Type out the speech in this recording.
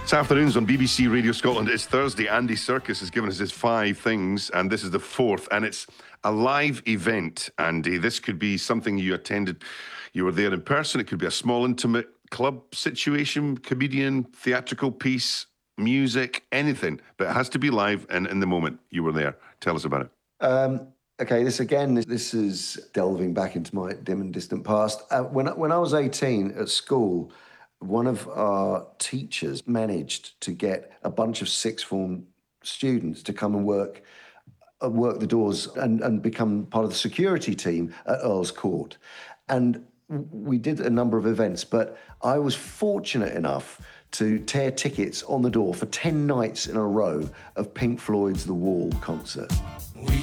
This afternoon's on BBC Radio Scotland. It's Thursday. Andy Serkis has given us his 5 things, and this is the 4th, and it's a live event, Andy. This could be something you attended. You were there in person. It could be a small, intimate club situation, comedian, theatrical piece, music, anything. But it has to be live and in the moment. You were there. Tell us about it. Okay, this is delving back into my dim and distant past. When I was 18 at school, one of our teachers managed to get a bunch of sixth form students to come and work the doors and become part of the security team at Earl's Court. And we did a number of events, but I was fortunate enough to tear tickets on the door for 10 nights in a row of Pink Floyd's The Wall concert.